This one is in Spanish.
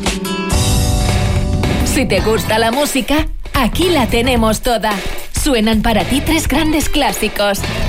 Si te gusta la música, aquí la tenemos toda. Suenan para ti 3 grandes clásicos: